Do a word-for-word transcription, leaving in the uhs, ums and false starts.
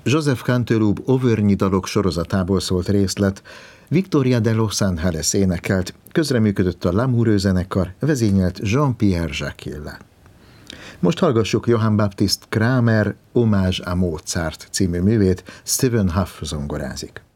Joseph Canteloup auvergne dalok sorozatából szólt részlet, Victoria de Los Angeles énekelt, közreműködött a Lamoureux zenekar, vezényelt Jean-Pierre Jacquille. Most hallgassuk Johann Baptist Kramer Hommage à Mozart című művét, Stephen Hough zongorázik.